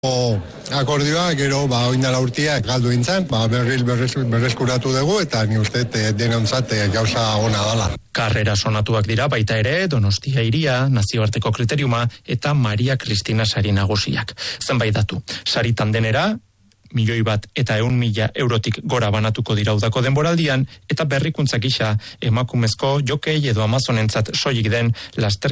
Akordioa, gero, oindala urtiak galdu intzan, berreskuratu dugu, eta ni uste denontzat gauza ona dala. Karrera sonatuak dira baita ere Donostia Hiria, nazioarteko kriteriuma eta Maria Kristina sari nagusiak. Zenbait datu, sari tandenera, 1.100.000 eurotik gora banatuko dira udako denboraldian, eta berrikuntza gisa emakumezko jokei edo Amazonentzat soilik den laster